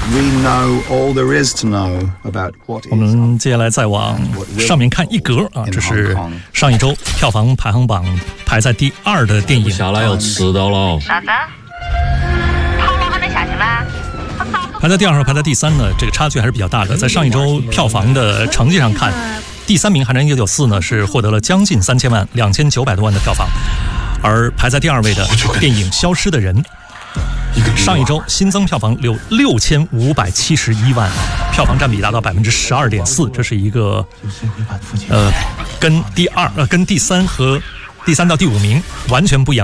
We know all there is to know about what is. 我们接下来再往上面看一格啊，这是上一周票房排行榜排在第2的电影。 下来要迟到了。 啥子？跑了还没下去吗？ 排在第2和排在第3呢，这个差距还是比较大的。在上一周票房的成绩上看，第3名《寒战1994》呢是获得了将近3000万，2900多万的票房，而排在第2位的电影《消失的人》。上一周新增票房有6571万，票房占比达到12.4%，这是一个跟第3和第3到第5名完全不一样。